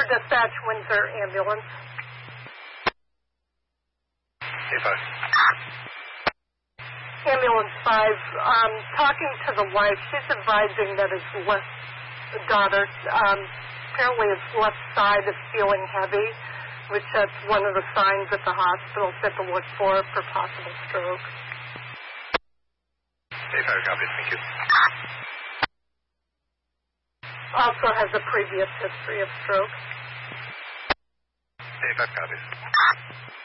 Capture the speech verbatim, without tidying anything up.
Dispatch, Windsor Ambulance. A five. Ambulance five, um, talking to the wife, she's advising that his left daughter, um, apparently his left side is feeling heavy, which that's one of the signs at the hospital that to look for for possible stroke. A five copies, thank you. Also has a previous history of stroke. A five copies.